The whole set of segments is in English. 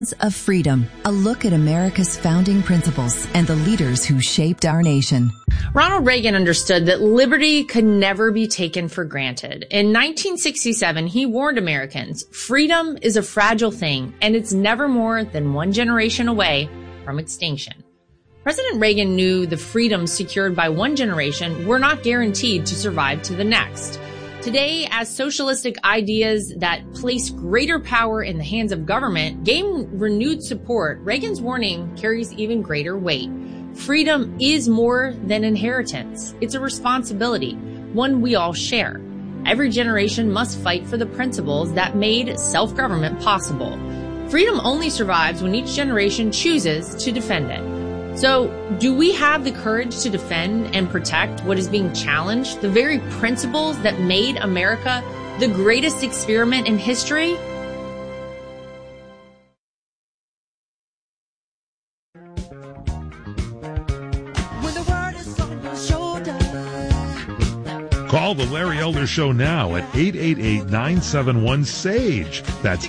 of Freedom, a look at America's founding principles and the leaders who shaped our nation. Ronald Reagan understood that liberty could never be taken for granted. In 1967, he warned Americans, freedom is a fragile thing, and it's never more than one generation away from extinction. President Reagan knew the freedoms secured by one generation were not guaranteed to survive to the next. Today, as socialistic ideas that place greater power in the hands of government gain renewed support, Reagan's warning carries even greater weight. Freedom is more than inheritance. It's a responsibility, one we all share. Every generation must fight for the principles that made self-government possible. Freedom only survives when each generation chooses to defend it. So, do we have the courage to defend and protect what is being challenged, the very principles that made America the greatest experiment in history? Call the Larry Elder Show now at 888-971-SAGE. That's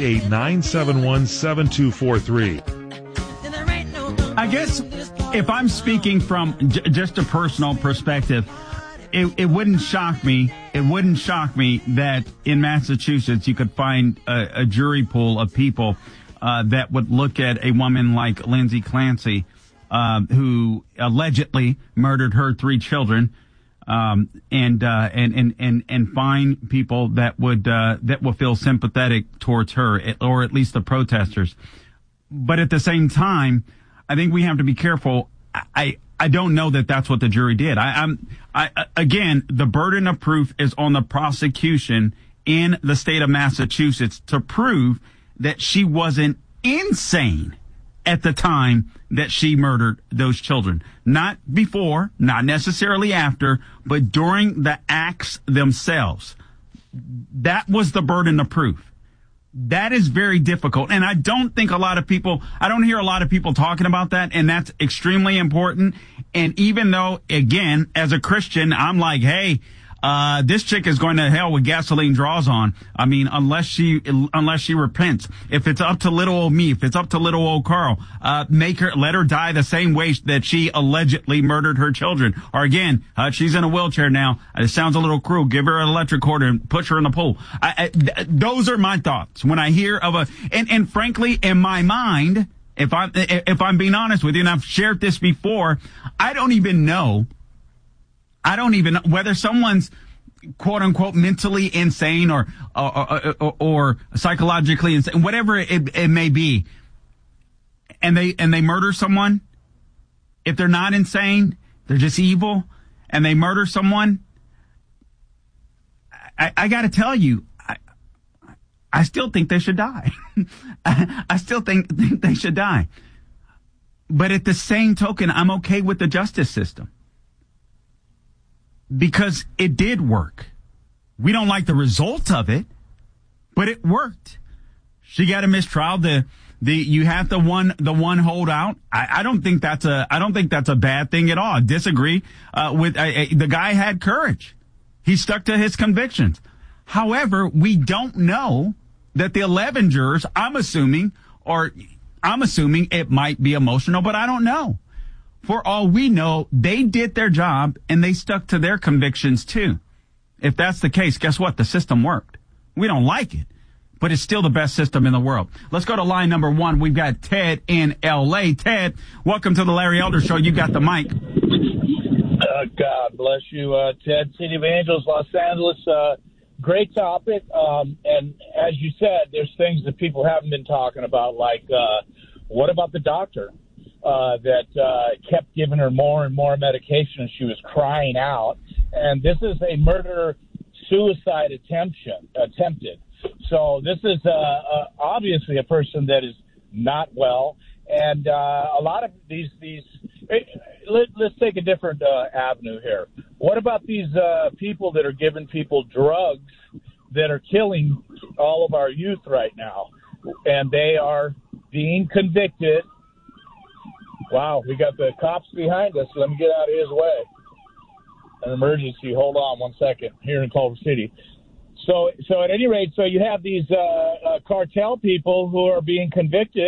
888-971-7243. I guess if I'm speaking from just a personal perspective, it wouldn't shock me. It wouldn't shock me that in Massachusetts you could find a jury pool of people that would look at a woman like Lindsay Clancy, who allegedly murdered her 3 children, and find people that will feel sympathetic towards her, or at least the protesters. But at the same time, I think we have to be careful. I don't know that that's what the jury did. Again, the burden of proof is on the prosecution in the state of Massachusetts to prove that she wasn't insane at the time that she murdered those children. Not before, not necessarily after, but during the acts themselves. That was the burden of proof. That is very difficult. And I don't hear a lot of people talking about that. And that's extremely important. And even though, again, as a Christian, I'm like, hey, this chick is going to hell with gasoline draws on. I mean, unless she repents. If it's up to little old me, if it's up to little old Carl, let her die the same way that she allegedly murdered her children. Or again, she's in a wheelchair now. It sounds a little cruel. Give her an electric cord and push her in the pool. Those are my thoughts when I hear of and frankly, in my mind, if I'm being honest with you, and I've shared this before, I don't even know whether someone's quote unquote mentally insane or psychologically insane, whatever it may be, and they murder someone. If they're not insane, they're just evil, and they murder someone. I got to tell you, I still think they should die. I still think they should die. But at the same token, I'm okay with the justice system. Because it did work. We don't like the result of it, but it worked. She got a mistrial. You have the one holdout. I don't think that's a bad thing at all. I disagree with the guy had courage. He stuck to his convictions. However, we don't know that the 11 jurors, I'm assuming it might be emotional, but I don't know. For all we know, they did their job and they stuck to their convictions too. If that's the case, guess what? The system worked. We don't like it, but it's still the best system in the world. Let's go to line number 1. We've got Ted in L.A. Ted, welcome to the Larry Elder Show. You got the mic. God bless you, Ted. City of Angels, Los Angeles. Great topic. And as you said, there's things that people haven't been talking about, like what about the doctor? That kept giving her more and more medication, and she was crying out. And this is a murder-suicide attempted. So this is obviously a person that is not well. And a lot of these let's take a different avenue here. What about these people that are giving people drugs that are killing all of our youth right now? And they are being convicted. Wow, we got the cops behind us. Let me get out of his way. An emergency. Hold on one second. Here in Culver City. So at any rate, so you have these cartel people who are being convicted.